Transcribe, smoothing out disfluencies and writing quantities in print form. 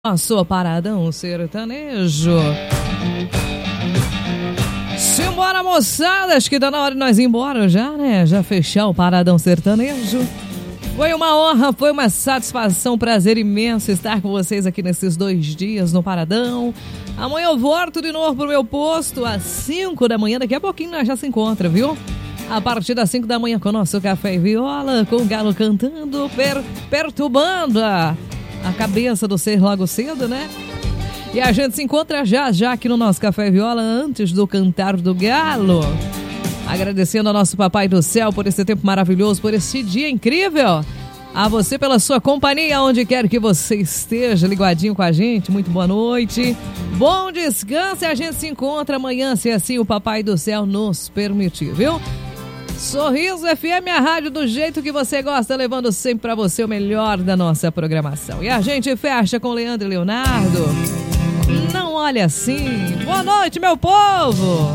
Nosso Paradão Sertanejo. Simbora, moçada, acho que tá na hora de nós ir embora já, né? Já fechar o Paradão Sertanejo. Foi uma honra, foi uma satisfação, um prazer imenso estar com vocês aqui nesses 2 dias no Paradão. Amanhã eu volto de novo pro meu posto às 5 da manhã, daqui a pouquinho nós já se encontra, viu? A partir das 5 da manhã com o nosso Café e Viola, com o galo cantando, perturbando a cabeça do ser logo cedo, né? E a gente se encontra já aqui no nosso Café e Viola antes do cantar do galo. Agradecendo ao nosso Papai do Céu por esse tempo maravilhoso, por esse dia incrível. A você pela sua companhia, onde quer que você esteja ligadinho com a gente. Muito boa noite. Bom descanso e a gente se encontra amanhã, se assim o Papai do Céu nos permitir, viu? Sorriso FM, a rádio do jeito que você gosta, levando sempre pra você o melhor da nossa programação. E a gente fecha com Leandro e Leonardo. Não olhe assim. Boa noite, meu povo!